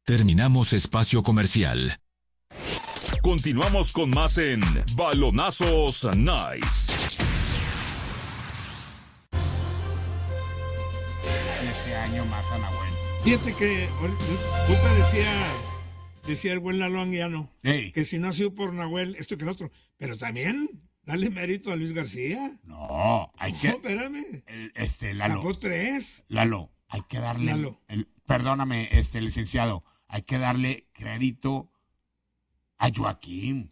Terminamos espacio comercial. Continuamos con más en Balonazos Nice. Ese año más a Nahuel. Fíjate que ahorita decía el buen Lalo Anguiano, Sí. que si no ha sido por Nahuel, esto que el otro, pero también dale mérito a Luis García. No, hay que... No, espérame. Lalo. Tapó 3. Lalo, hay que darle... Lalo. Perdóname, licenciado. Hay que darle crédito a Joaquín.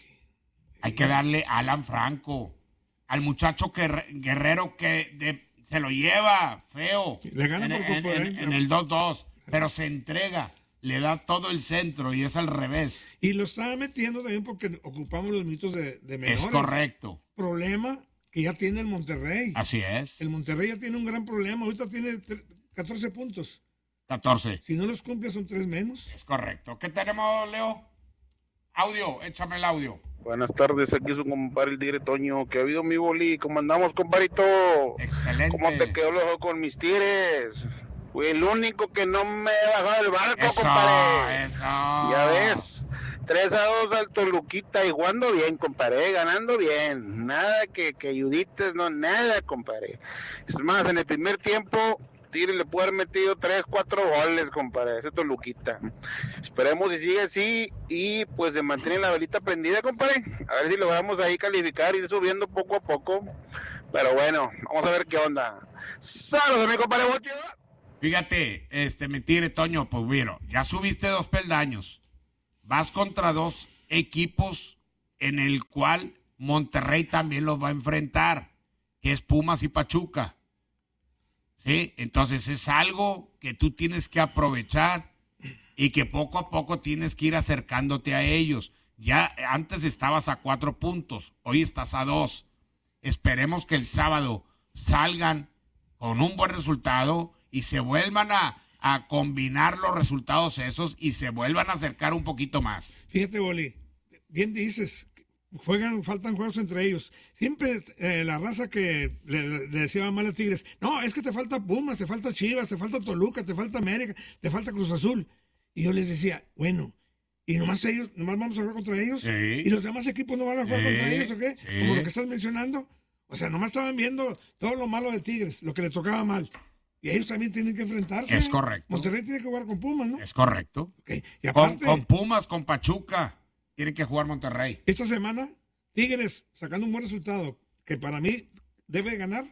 Hay que darle a Alan Franco. Al muchacho Guerrero que se lo lleva feo. Le gana en el 2-2, pero se entrega. Le da todo el centro y es al revés. Y lo estaba metiendo también porque ocupamos los mitos de menores. Es correcto. Problema que ya tiene el Monterrey. Así es. El Monterrey ya tiene un gran problema. Ahorita tiene 14 puntos. 14. Si no los cumple son 3 menos. Es correcto. ¿Qué tenemos, Leo? Audio, échame el audio. Buenas tardes, aquí su compadre el Tigre Toño. ¿Qué ha habido, mi boli? ¿Cómo andamos, compadrito? Excelente. ¿Cómo te quedó el ojo con mis Tigres? Fui el único que no me he bajado del barco, compadre. Eso. Ya ves, 3-2 al Toluquita y jugando bien, compadre, ganando bien. Nada que ayudites, no, nada, compadre. Es más, en el primer tiempo, Tigres le puede haber metido 3-4 goles, compadre, ese Toluquita. Esperemos si sigue así y pues se mantiene la velita prendida, compadre. A ver si logramos ahí calificar, ir subiendo poco a poco. Pero bueno, vamos a ver qué onda. Saludos, mi compadre Bocho. Fíjate, mi Tigre Toño, pues bueno, ya subiste 2 peldaños. Vas contra 2 equipos en el cual Monterrey también los va a enfrentar, que es Pumas y Pachuca. ¿Sí? Entonces es algo que tú tienes que aprovechar y que poco a poco tienes que ir acercándote a ellos. Ya antes estabas a 4 puntos, hoy estás a 2. Esperemos que el sábado salgan con un buen resultado y se vuelvan a combinar los resultados esos y se vuelvan a acercar un poquito más. Fíjate, Boli, bien dices, faltan juegos entre ellos. Siempre la raza que le decía mal a Tigres, no, es que te falta Pumas, te falta Chivas, te falta Toluca, te falta América, te falta Cruz Azul. Y yo les decía, bueno, ¿y nomás vamos a jugar contra ellos? Sí. ¿Y los demás equipos no van a jugar contra ellos o qué? Sí. Como lo que estás mencionando. O sea, nomás estaban viendo todo lo malo de Tigres, lo que les tocaba mal. Y ellos también tienen que enfrentarse. Es correcto. Monterrey tiene que jugar con Pumas, ¿no? Es correcto. Okay. Y aparte, Con Pumas, con Pachuca, tienen que jugar Monterrey. esta semana, Tigres sacando un buen resultado, que para mí debe ganar,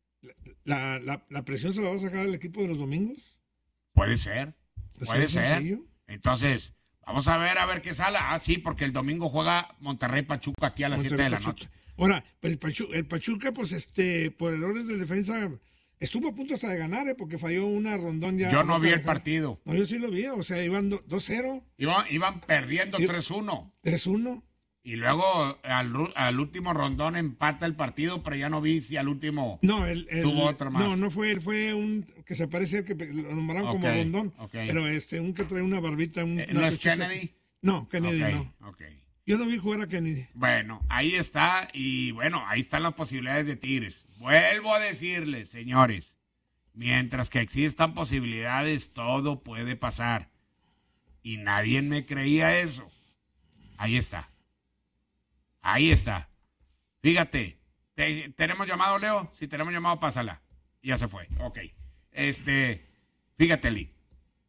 la presión se la va a sacar el equipo de los domingos. Puede ser. Puede ser. Sencillo. Entonces, vamos a ver qué sale. Ah, sí, porque el domingo juega Monterrey-Pachuca aquí a las 7 de la noche. Ahora, el Pachuca, pues, por errores de defensa, estuvo a punto hasta de ganar, porque falló una Rondón ya. Yo no vi el partido. No, yo sí lo vi, o sea, iban 2-0. Iban perdiendo 3-1. 3-1. Y luego al último Rondón empata el partido, pero ya no vi si al último tuvo otra más. No fue él, fue un que se parece al que lo nombraron como Rondón. Okay. Pero un que trae una barbita. ¿No es Kennedy? No, Kennedy no. Okay. Yo no vi jugar a Kennedy. Bueno, ahí está, y bueno, ahí están las posibilidades de Tigres. Vuelvo a decirles, señores, mientras que existan posibilidades, todo puede pasar. Y nadie me creía eso. Ahí está. Ahí está. Fíjate, ¿tenemos llamado, Leo? Si tenemos llamado, pásala. Ya se fue, ok. Fíjate, Lee.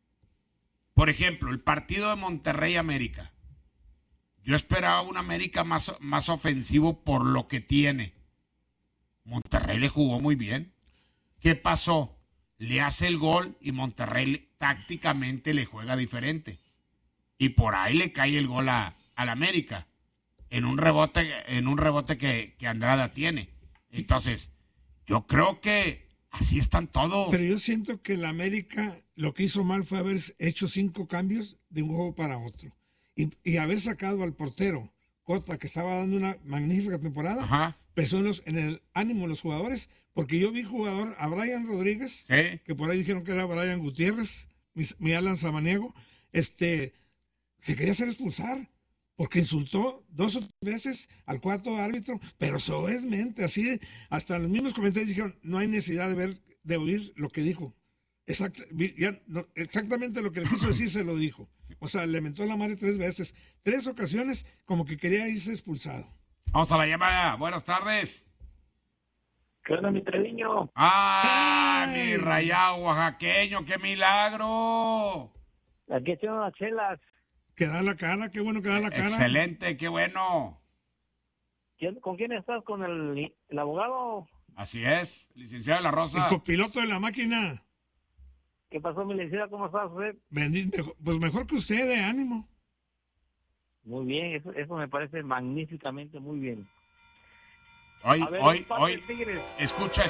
Por ejemplo, el partido de Monterrey-América. Yo esperaba un América más ofensivo por lo que tiene. Monterrey le jugó muy bien. ¿Qué pasó? Le hace el gol y Monterrey tácticamente le juega diferente. Y por ahí le cae el gol al América. En un rebote que Andrada tiene. Entonces, yo creo que así están todos. Pero yo siento que el América lo que hizo mal fue haber hecho 5 cambios de un juego para otro. Y haber sacado al portero Cota, que estaba dando una magnífica temporada. Ajá. Pesó en el ánimo de los jugadores, porque yo vi jugador a Brian Rodríguez, ¿sí? Que por ahí dijeron que era Brian Gutiérrez, mi Alan Samaniego, se quería hacer expulsar, porque insultó 2 o 3 veces al cuarto árbitro, pero soezmente, así, hasta los mismos comentarios dijeron, no hay necesidad de oír lo que dijo. Exactamente lo que le quiso decir se lo dijo. O sea, le mentó la madre 3 veces. 3 ocasiones como que quería irse expulsado. Vamos a la llamada. Buenas tardes. ¿Qué onda, mi Treviño? ¡Ah, Ay. mi rayado oaxaqueño! ¡Qué milagro! Aquí estoy unas chelas. Que da la cara, qué bueno que da la cara. Excelente, qué bueno. ¿Con quién estás? ¿Con el abogado? Así es, licenciado de la El Rosa. copiloto de la máquina. ¿Qué pasó, mi licenciada? ¿Cómo estás, usted? Pues mejor que usted, de ánimo. Muy bien, eso me parece magníficamente muy bien. Hoy, A ver, hoy, un par de hoy. Tigres. Escucha.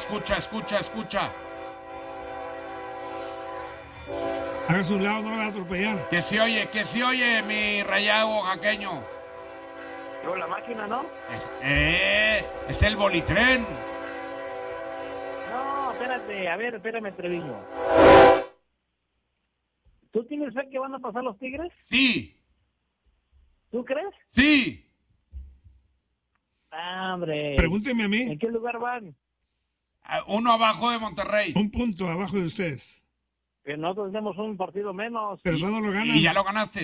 Hágase un lado, no lo va a atropellar. Que se oye, mi rayado oaxaqueño. Pero la máquina, ¿no? Es el bolitren. No, espérate, a ver, espérame, Treviño. ¿Tú tienes fe que van a pasar los Tigres? Sí, ¿Tú crees? sí. Ah, hombre. Pregúnteme a mí. ¿En qué lugar van? Uno abajo de Monterrey. Un punto abajo de ustedes. Que nosotros tenemos un partido menos. Pero no lo ganan. Y ya lo ganaste.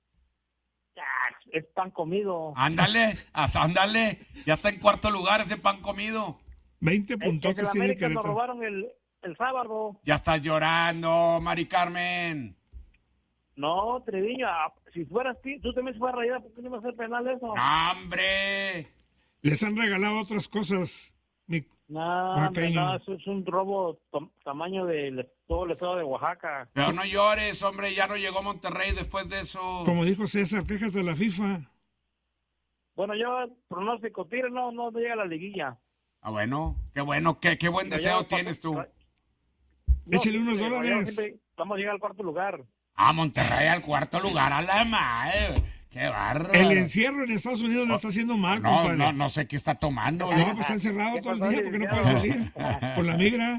Es pan comido. Ándale. Ya está en cuarto lugar ese pan comido. 20 El puntos tiene América nos Querétaro. robaron el sábado. Ya estás llorando, Mari Carmen. No, Treviño, si fueras tú también fueras rayada, ¿por qué no iba a hacer penal eso? ¡Hombre! Les han regalado otras cosas. No, Oaxaqueño. eso es un robo tamaño de todo el estado de Oaxaca. Pero no llores, hombre, ya no llegó Monterrey después de eso. Como dijo César, quéjate de la FIFA. Bueno, yo pronóstico, Tigre no llega a la liguilla. Ah, bueno, qué buen deseo tienes tú. Échale unos Rayados dólares. siempre vamos a llegar al cuarto lugar. Ah, Monterrey al cuarto lugar, a la madre. ¡Qué bárbaro! El encierro en Estados Unidos lo está haciendo mal, compadre. No sé qué está tomando. No, pues está encerrado todo el día porque no puede salir. Por la migra.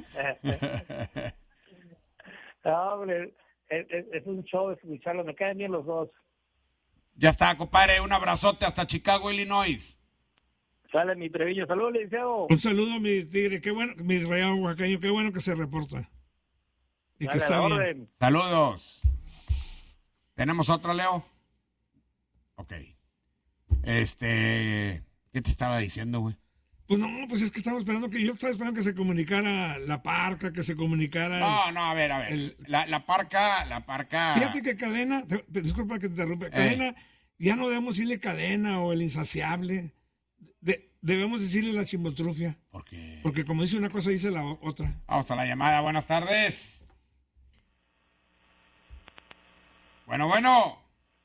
No, hombre, es un show escucharlo, me caen bien los dos. Ya está, compadre, un abrazote hasta Chicago, Illinois. Sale mi Treviño, saludos, licenciado. Un saludo, mi tigre. Qué bueno, mi rayado oaxaqueño. Qué bueno que se reporta. Y que Dale, está a la bien. orden. Saludos. ¿Tenemos otra, Leo? Ok. ¿Qué te estaba diciendo, güey? Pues no, pues es que yo estaba esperando que se comunicara la Parca, que se comunicara. No, a ver. La parca. Fíjate que Cadena, disculpa que te interrumpa, Cadena, ya no debemos decirle Cadena o el insaciable. Debemos decirle la chimbotrufia. ¿Por qué? Porque como dice una cosa, dice la otra. Vamos a la llamada. Buenas tardes. Bueno.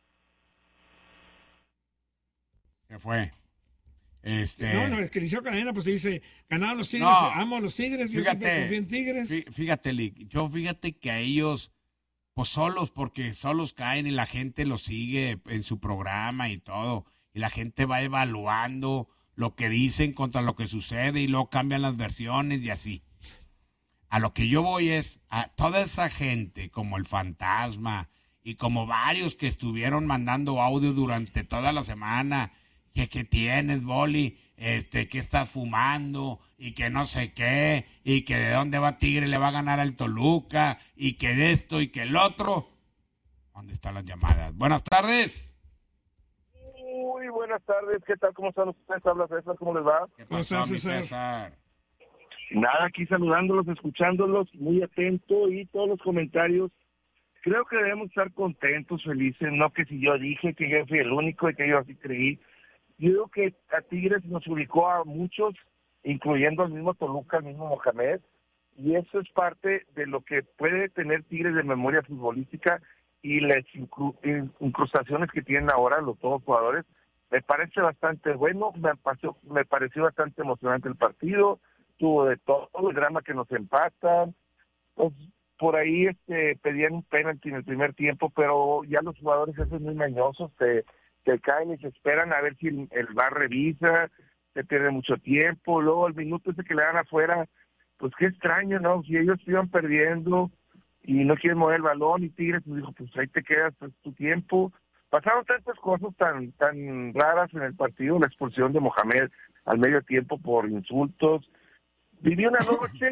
¿Qué fue? No, es que Liceo Cadena, pues se dice, ganaron los Tigres, No. amo a los Tigres, yo siempre confío en Tigres. Fíjate, Lick, fíjate que a ellos, pues porque solos caen y la gente los sigue en su programa y todo, y la gente va evaluando lo que dicen contra lo que sucede y luego cambian las versiones y así. A lo que yo voy es a toda esa gente, como el Fantasma y como varios que estuvieron mandando audio durante toda la semana, que tienes, Boli, que estás fumando y que no sé qué, y que de dónde va Tigre le va a ganar al Toluca, y que de esto y que el otro. ¿Dónde están las llamadas? Buenas tardes. Muy buenas tardes, ¿qué tal? ¿Cómo están ustedes? Habla César, ¿cómo les va? ¿Qué ¿Cómo pasó, estás, mi César? César? Nada, aquí saludándolos, escuchándolos, muy atento y todos los comentarios. Creo que debemos estar contentos, felices, no que si yo dije que yo fui el único y que yo así creí. Yo digo que a Tigres nos ubicó a muchos, incluyendo al mismo Toluca, al mismo Mohamed, y eso es parte de lo que puede tener Tigres de memoria futbolística y las incrustaciones que tienen ahora los dos jugadores. Me parece bastante bueno, me pareció bastante emocionante el partido, tuvo de todo, el drama que nos empatan, pues por ahí pedían un penalti en el primer tiempo, pero ya los jugadores esos muy mañosos te caen y se esperan a ver si el VAR revisa, se pierde mucho tiempo, luego el minuto ese que le dan afuera, pues qué extraño, ¿no? Si ellos iban perdiendo y no quieren mover el balón y Tigres pues dijo, pues ahí te quedas pues, tu tiempo. Pasaron tantas cosas tan raras en el partido, la expulsión de Mohamed al medio tiempo por insultos. Viví una noche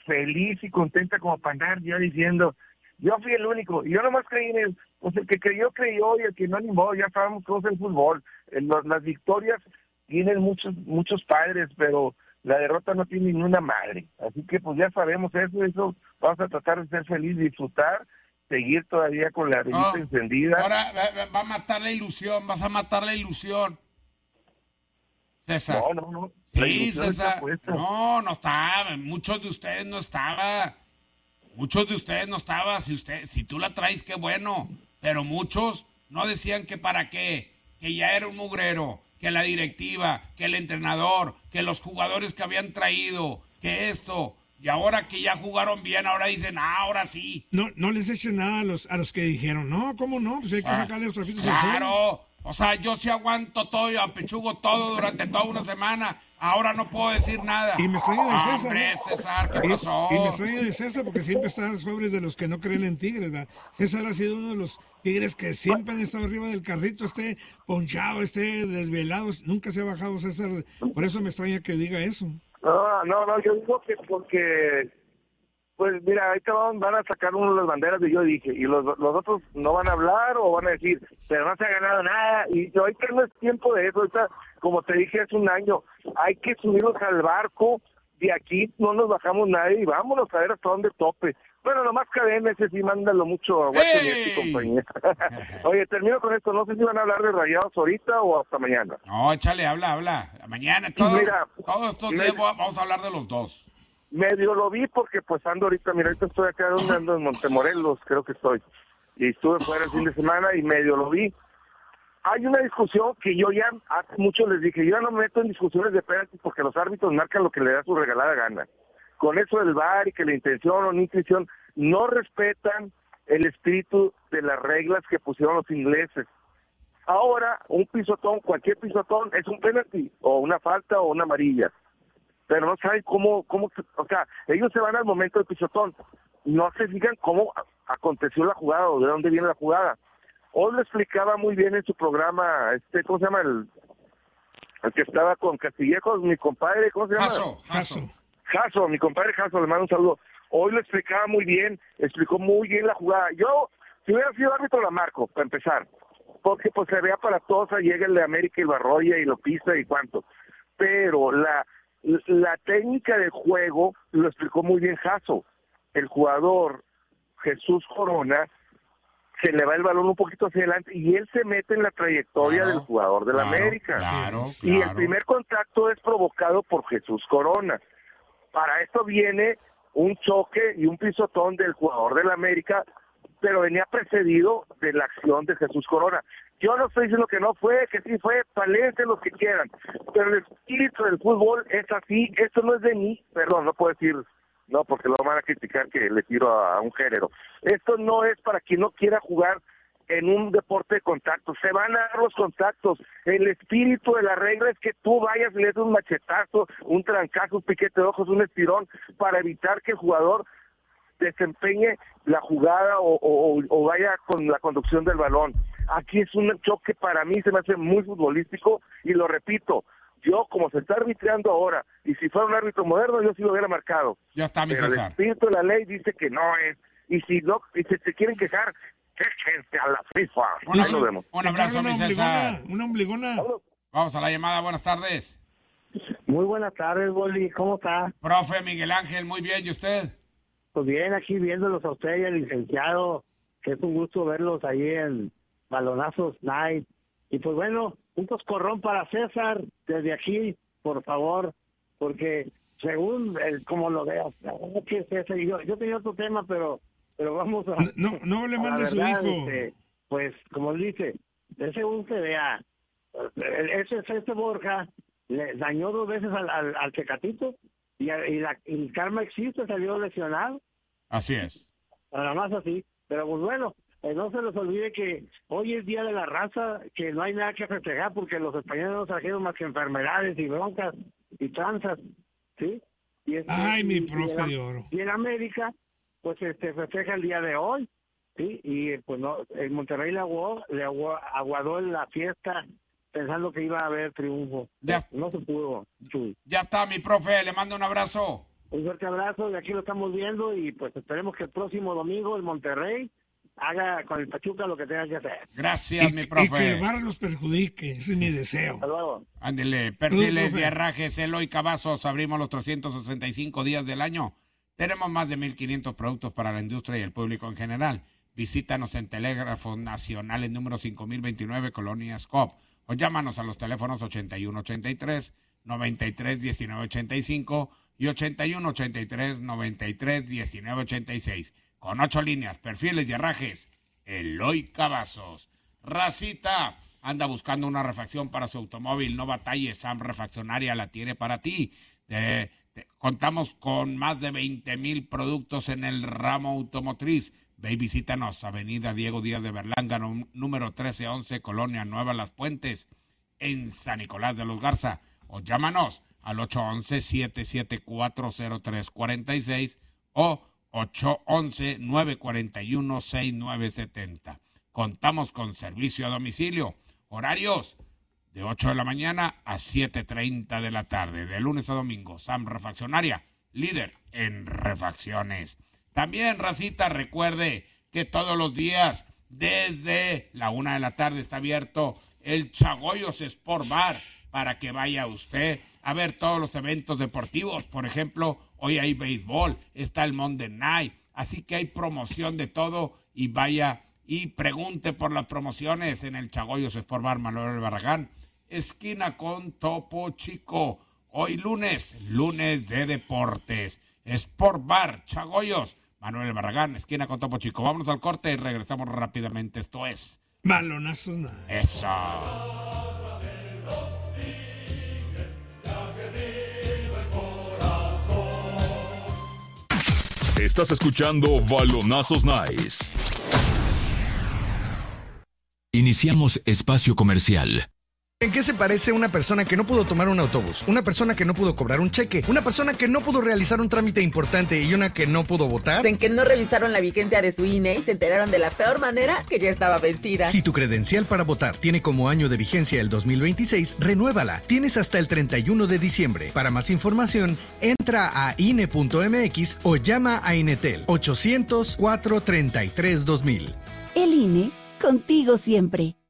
feliz y contenta como para andar yo diciendo, yo fui el único, y yo nomás creí en él, pues el que creyó, y el que no animó, ya sabemos cómo es el fútbol. Las victorias tienen muchos padres, pero la derrota no tiene ni una madre. Así que pues ya sabemos eso, vamos a tratar de ser feliz, disfrutar, seguir todavía con la velita encendida. Ahora va a matar la ilusión, vas a matar la ilusión. César. No. Sí, César. No estaba. Muchos de ustedes no estaba. Si tú la traes, qué bueno. Pero muchos no decían que para qué, que ya era un mugrero, que la directiva, que el entrenador, que los jugadores que habían traído, que esto. Y ahora que ya jugaron bien, ahora dicen, ahora sí. No les echen nada a los que dijeron, no, ¿cómo no? Pues hay que sacarle los trapitos al sol. Claro. O sea, yo sí aguanto todo y apechugo todo durante toda una semana. Ahora no puedo decir nada. Y me extraña de César. Hombre, César, ¿qué pasó? Y me extraña de César porque siempre está sobres de los que no creen en Tigres, ¿verdad? César ha sido uno de los Tigres que siempre han estado arriba del carrito, esté ponchado, esté desvelado. Nunca se ha bajado César. Por eso me extraña que diga eso. No, yo digo que porque... Pues mira, ahorita van a sacar uno de las banderas de yo dije, y los otros no van a hablar o van a decir, pero no se ha ganado nada, y yo ahorita no es tiempo de eso, ahorita, como te dije hace un año, hay que subirnos al barco, de aquí no nos bajamos nadie y vámonos a ver hasta dónde tope. Bueno, nomás Cadena, ese sí, mándalo mucho a Guatemala y compañía. Oye, termino con esto, no sé si van a hablar de Rayados ahorita o hasta mañana. No, échale, habla. Mañana, todos estos días vamos a hablar de los dos. Medio lo vi porque pues ando ahorita estoy acá ando en Montemorelos, creo que estoy. Y estuve fuera el fin de semana y medio lo vi. Hay una discusión que yo ya hace mucho les dije, yo ya no me meto en discusiones de penaltis porque los árbitros marcan lo que le da su regalada gana. Con eso del VAR y que la intención o no intención, no respetan el espíritu de las reglas que pusieron los ingleses. Ahora, un pisotón, cualquier pisotón es un penalti, o una falta o una amarilla. Pero no saben cómo, o sea, ellos se van al momento del pisotón, no se fijan cómo aconteció la jugada o de dónde viene la jugada. Hoy lo explicaba muy bien en su programa, ¿cómo se llama? El que estaba con Castillejos, mi compadre, ¿cómo se llama? Jaso, mi compadre Jaso, le mando un saludo. Hoy lo explicaba muy bien, explicó muy bien la jugada. Yo, si hubiera sido árbitro, la marco, para empezar, porque pues se vea para todos, llega el de América y lo arrolla y lo pisa y cuánto. Pero la técnica del juego lo explicó muy bien Jaso. El jugador Jesús Corona se le va el balón un poquito hacia adelante y él se mete en la trayectoria del jugador del América. Y el primer contacto es provocado por Jesús Corona. Para esto viene un choque y un pisotón del jugador del América, pero venía precedido de la acción de Jesús Corona. Yo no estoy diciendo que no fue, que sí fue, palecen los que quieran, pero el espíritu del fútbol es así. Esto no es de mí, perdón, no puedo decir, no, porque lo van a criticar que le tiro a un género. Esto no es para quien no quiera jugar en un deporte de contacto, se van a dar los contactos. El espíritu de la regla es que tú vayas y le des un machetazo, un trancazo, un piquete de ojos, un estirón, para evitar que el jugador desempeñe la jugada o vaya con la conducción del balón. Aquí es un choque, para mí se me hace muy futbolístico, y lo repito, yo como se está arbitrando ahora, y si fuera un árbitro moderno yo sí lo hubiera marcado. Ya está, mi Pero César. el espíritu de la ley dice que no es, y si no, y si se quieren quejar, quéjense a la FIFA. Ahí nos vemos. Un abrazo, mi César. Una ombligona. Vamos a la llamada, buenas tardes. Muy buenas tardes, Boli, ¿cómo está? Profe Miguel Ángel, muy bien, ¿y usted? Pues bien, aquí viéndolos a usted y al licenciado, que es un gusto verlos ahí en Balonazos Night. Y pues bueno, un coscorrón para César, desde aquí, por favor, porque según como lo veas, que César, yo tenía otro tema, pero vamos a... No le mande a su hijo. Pues, como él dice, según se vea, ese Borja le dañó 2 veces al Tecatito, y el karma existe, salió lesionado. Así es. Nada más así. Pero pues bueno, no se les olvide que hoy es Día de la Raza, que no hay nada que festejar porque los españoles no trajeron más que enfermedades y broncas y tranzas, ¿sí? Mi profe de oro. Y en América, pues festeja el día de hoy, ¿sí? Y pues no, el Monterrey le aguadó en la fiesta pensando que iba a haber triunfo. No se pudo, Chuy. Ya está, mi profe, le mando un abrazo. Un fuerte abrazo, de aquí lo estamos viendo y pues esperemos que el próximo domingo el Monterrey haga con el Pachuca lo que tenga que hacer. Gracias, mi profe. Y que el VAR los perjudique, ese es mi deseo. Hasta luego. Ándele, perfiles y herrajes, Eloy Cavazos, abrimos los 365 días del año. Tenemos más de 1,500 productos para la industria y el público en general. Visítanos en Telégrafo Nacional en número 5029, Colonia Scop, o llámanos a los teléfonos 8183 93 1985 y 8183 93 1986. Con 8 líneas, perfiles y herrajes, Eloy Cavazos. Racita, anda buscando una refacción para su automóvil, no batalle, Sam Refaccionaria la tiene para ti. Contamos con más de 20,000 productos en el ramo automotriz. Ve y visítanos, Avenida Diego Díaz de Berlanga, número 1311, Colonia Nueva Las Puentes, en San Nicolás de los Garza. O llámanos al 811-774-0346 o 811-941-6970. Contamos con servicio a domicilio. Horarios de 8 de la mañana a 7:30 de la tarde, de lunes a domingo. Sam Refaccionaria, líder en refacciones. También, racita, recuerde que todos los días, desde la 1 de la tarde, está abierto el Chagoyos Sport Bar para que vaya usted a ver todos los eventos deportivos. Por ejemplo, hoy hay béisbol, está el Monday Night, así que hay promoción de todo y vaya y pregunte por las promociones en el Chagoyos Sport Bar Manuel Barragán, esquina con Topo Chico. Hoy lunes de deportes. Sport Bar Chagoyos Manuel Barragán, esquina con Topo Chico. Vámonos al corte y regresamos rápidamente. Esto es Balonazos Night. Eso. Estás escuchando Balonazos Nice. Iniciamos espacio comercial. ¿En qué se parece una persona que no pudo tomar un autobús, una persona que no pudo cobrar un cheque, una persona que no pudo realizar un trámite importante y una que no pudo votar? En que no revisaron la vigencia de su INE y se enteraron de la peor manera que ya estaba vencida. Si tu credencial para votar tiene como año de vigencia el 2026, renuévala. Tienes hasta el 31 de diciembre. Para más información, entra a INE.mx o llama a Inetel 800-433-2000. El INE, contigo siempre.